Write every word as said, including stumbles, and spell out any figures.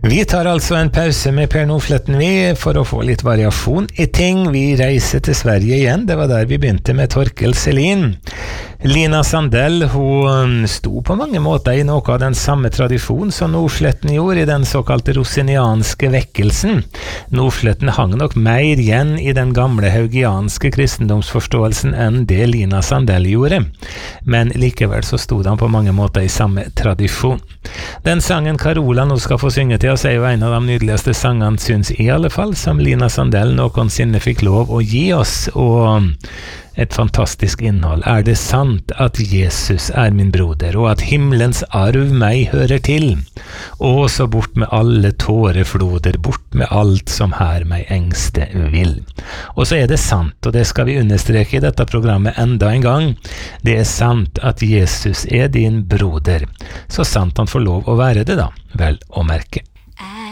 Vi tar altså en pause med Per Nordfletten vi, for å få litt variasjon i ting. Vi reiser til Sverige igjen, det var der vi begynte med Torkel Selin. Lina Sandell, hun sto på mange måter i noe av den samme tradisjon som Nordfletten gjorde i den såkalte rosinianske vekkelsen. Nordfletten hang nok mer igjen i den gamle haugianske kristendomsforståelsen enn det Lina Sandell gjorde, men likevel så stod han på mange måter i samme tradisjon. Den sangen Carola nå skal få synge til oss er jo en av de nydeligste sangene, synes i alle fall, som Lina Sandell noensinne fikk lov å gi oss, og et fantastisk innhold. Er det sant at Jesus er min broder, og at himmelens arv meg hører til? Og så bort med alle tårefloder, bort med alt som her meg engste vil. Og så er det sant, og det skal vi understreke i dette programmet enda en gang, det er sant at Jesus er din broder. Så sant han får lov å være det da, vel å merke.